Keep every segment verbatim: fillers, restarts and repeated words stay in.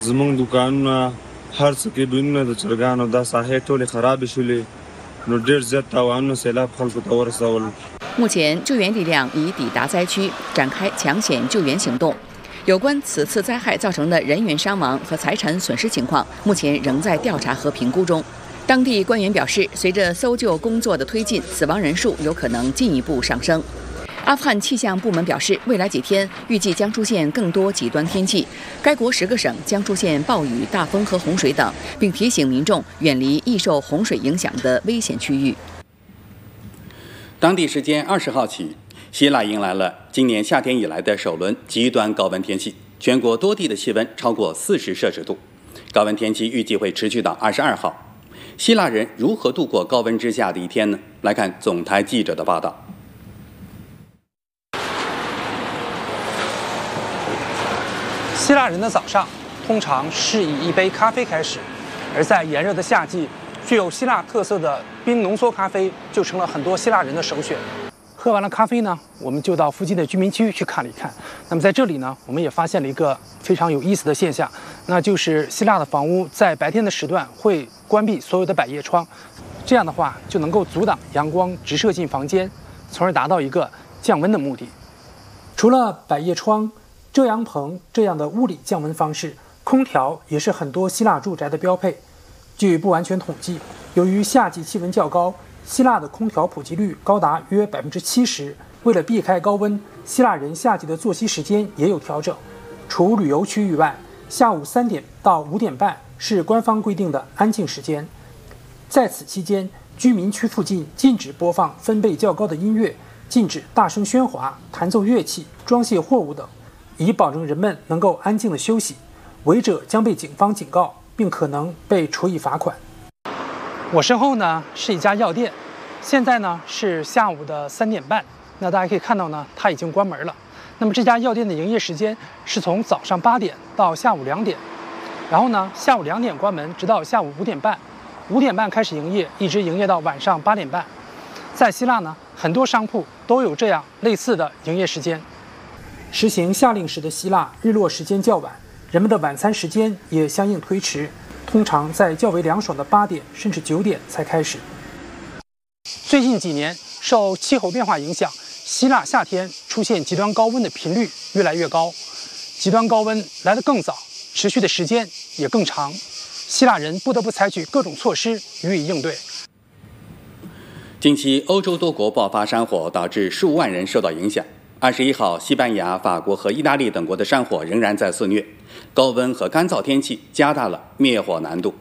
زمونږ دوکانونه هر څه کې بویونه د چرګانو دا ساحې ټولې خرابې شولې نو ډېر زیات تاوانونه سیلاب خلکو ته ورسول。 目前，救援力量已抵达灾区，展开抢险救援行动。有关此次灾害造成的人员伤亡和财产损失情况，目前仍在调查和评估中。当地官员表示，随着搜救工作的推进，死亡人数有可能进一步上升。阿富汗气象部门表示，未来几天预计将出现更多极端天气，该国十个省将出现暴雨、大风和洪水等，并提醒民众远离易受洪水影响的危险区域。 当地时间二十号起，希腊迎来了今年夏天以来的首轮极端高温天气，全国多地的气温超过四十摄氏度。高温天气预计会持续到二十二号。希腊人如何度过高温之下的一天呢？来看总台记者的报道。 希腊人的早上通常是以一杯咖啡开始，而在炎热的夏季，具有希腊特色的冰浓缩咖啡就成了很多希腊人的首选。喝完了咖啡呢，我们就到附近的居民区去看了一看。那么在这里呢，我们也发现了一个非常有意思的现象，那就是希腊的房屋在白天的时段会关闭所有的百叶窗，这样的话就能够阻挡阳光直射进房间，从而达到一个降温的目的。除了百叶窗、遮阳棚这样的物理降温方式，空调也是很多希腊住宅的标配。据不完全统计，由于夏季气温较高，希腊的空调普及率高达约百分之七十。为了避开高温，希腊人夏季的作息时间也有调整。除旅游区域外，下午三点到五点半是官方规定的安静时间。在此期间，居民区附近禁止播放分贝较高的音乐，禁止大声喧哗、弹奏乐器、装卸货物等，以保证人们能够安静地休息。违者将被警方警告，并可能被处以罚款。我身后呢是一家药店，现在呢是下午的三点半。那大家可以看到呢，它已经关门了。那么这家药店的营业时间是从早上八点到下午两点，然后呢下午两点关门，直到下午五点半，五点半开始营业，一直营业到晚上八点半。在希腊呢，很多商铺都有这样类似的营业时间。实行夏令时的希腊，日落时间较晚，人们的晚餐时间也相应推迟，通常在较为凉爽的八点甚至九点才开始。最近几年，受气候变化影响，希腊夏天出现极端高温的频率越来越高，极端高温来得更早，持续的时间也更长，希腊人不得不采取各种措施予以应对。 近期，欧洲多国爆发山火，导致数万人受到影响。二十一号，西班牙、法国和意大利等国的山火仍然在肆虐，高温和干燥天气加大了灭火难度。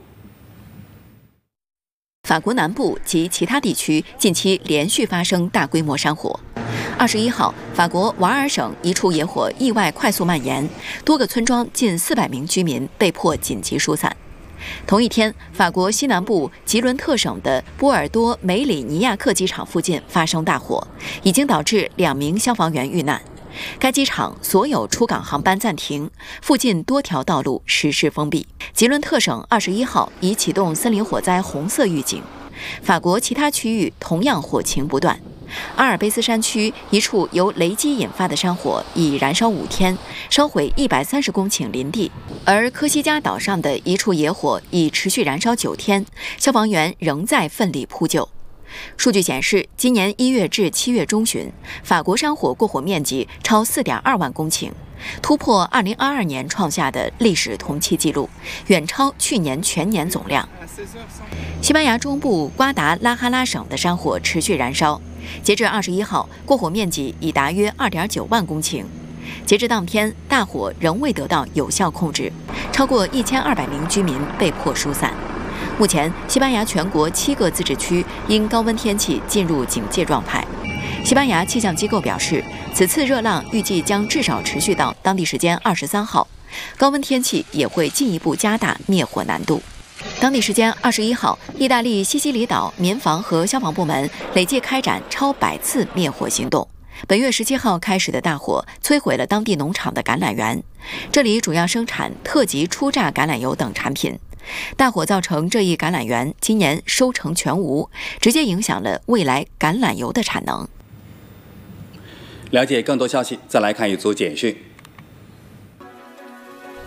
法国南部及其他地区近期连续发生大规模山火。二十一号，法国瓦尔省一处野火意外快速蔓延，多个村庄近四百名居民被迫紧急疏散。同一天，法国西南部吉伦特省的波尔多梅里尼亚克机场附近发生大火，已经导致两名消防员遇难。该机场所有出港航班暂停，附近多条道路实施封闭。吉伦特省二十一号已启动森林火灾红色预警。法国其他区域同样火情不断。阿尔卑斯山区一处由雷击引发的山火已燃烧五天，烧毁一百三十公顷林地；而科西嘉岛上的一处野火已持续燃烧九天，消防员仍在奋力扑救。数据显示，今年一月至七月中旬，法国山火过火面积超 四点二万公顷，突破二零二二年创下的历史同期纪录，远超去年全年总量。西班牙中部瓜达拉哈拉省的山火持续燃烧，截至二十一号，过火面积已达约 二点九万公顷。截至当天，大火仍未得到有效控制，超过一千二百名居民被迫疏散。目前，西班牙全国七个自治区因高温天气进入警戒状态。西班牙气象机构表示，此次热浪预计将至少持续到当地时间二十三号，高温天气也会进一步加大灭火难度。当地时间二十一号，意大利西西里岛民防和消防部门累计开展超百次灭火行动。本月十七号开始的大火摧毁了当地农场的橄榄园，这里主要生产特级初榨橄榄油等产品。大火造成这一橄榄园今年收成全无，直接影响了未来橄榄油的产能。 了解更多消息，再来看一组简讯。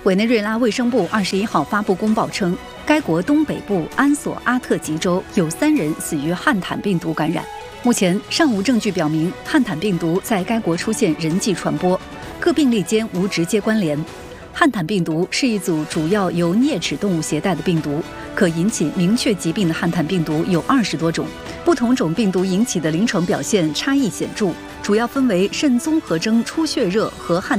委内瑞拉卫生部二十一号发布公报称，该国东北部安索阿特吉州有三人死于汉坦病毒感染。目前尚无证据表明汉坦病毒在该国出现人际传播，各病例间无直接关联。汉坦病毒是一组主要由啮齿动物携带的病毒，可引起明确疾病的汉坦病毒有二十多种，不同种病毒引起的临床表现差异显著，主要分为肾综合征出血热和汉